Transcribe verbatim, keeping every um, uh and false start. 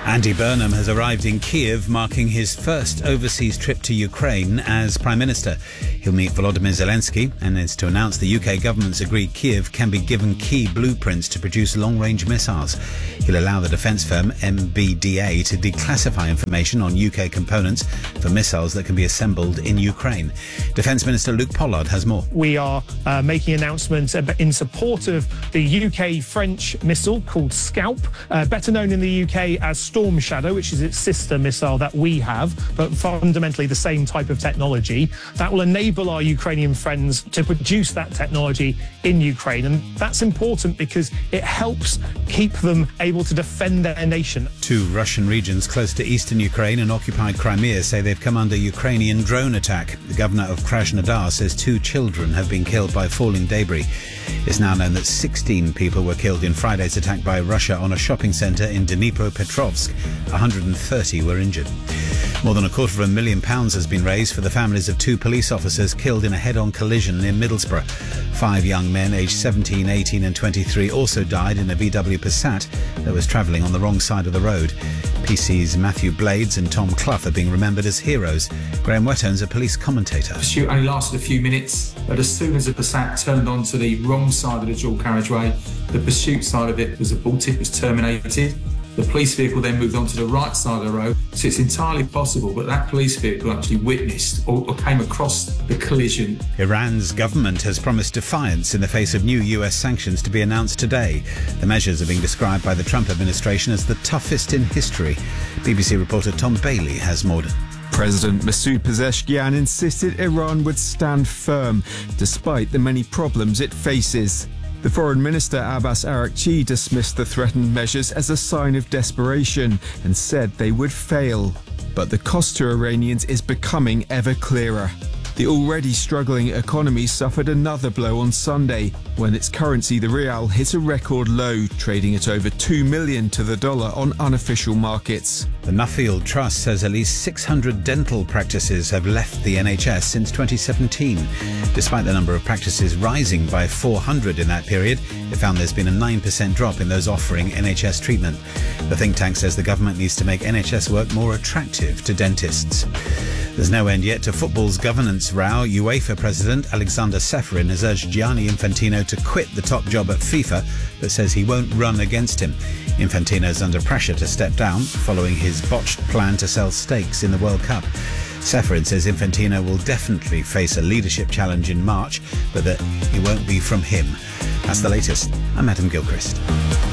Andy Burnham has arrived in Kiev, marking his first overseas trip to Ukraine as Prime Minister. He'll meet Volodymyr Zelensky and is to announce the U K government's agreed Kiev can be given key blueprints to produce long-range missiles. He'll allow the defence firm M B D A to declassify information on U K components for missiles that can be assembled in Ukraine. Defence Minister Luke Pollard has more. We are uh, making announcements in support of the U K-French missile called Scalp, uh, better known in the U K as Storm Shadow, which is its sister missile that we have, but fundamentally the same type of technology. That will enable our Ukrainian friends to produce that technology in Ukraine. And that's important because it helps keep them able to defend their nation. Two Russian regions close to eastern Ukraine and occupied Crimea say they've come under Ukrainian drone attack. The governor of Krasnodar says two children have been killed by falling debris. It's now known that sixteen people were killed in Friday's attack by Russia on a shopping centre in Dnipropetrovsk. one hundred thirty were injured. More than a quarter of a million pounds has been raised for the families of two police officers killed in a head-on collision near Middlesbrough. Five young men aged seventeen, eighteen and twenty-three also died in a V W Passat that was travelling on the wrong side of the road. P C's Matthew Blades and Tom Clough are being remembered as heroes. Graham Wettone's a police commentator. The pursuit only lasted a few minutes, but as soon as the Passat turned onto the wrong side of the dual carriageway, the pursuit side of it was aborted, was terminated. The police vehicle then moved on to the right side of the road, so it's entirely possible that that police vehicle actually witnessed or, or came across the collision. Iran's government has promised defiance in the face of new U S sanctions to be announced today. The measures are being described by the Trump administration as the toughest in history. B B C reporter Tom Bailey has more. President Masoud Pezeshkian insisted Iran would stand firm, despite the many problems it faces. The Foreign Minister Abbas Araghchi dismissed the threatened measures as a sign of desperation and said they would fail. But the cost to Iranians is becoming ever clearer. The already struggling economy suffered another blow on Sunday when its currency, the rial, hit a record low, trading at over two million to the dollar on unofficial markets. The Nuffield Trust says at least six hundred dental practices have left the N H S since twenty seventeen. Despite the number of practices rising by four hundred in that period, it found there's been a nine percent drop in those offering N H S treatment. The think tank says the government needs to make N H S work more attractive to dentists. There's no end yet to football's governance row. UEFA President Alexander Ceferin has urged Gianni Infantino to quit the top job at FIFA, but says he won't run against him. Infantino's under pressure to step down following his botched plan to sell stakes in the World Cup. Ceferin says Infantino will definitely face a leadership challenge in March, but that it won't be from him. That's the latest. I'm Adam Gilchrist.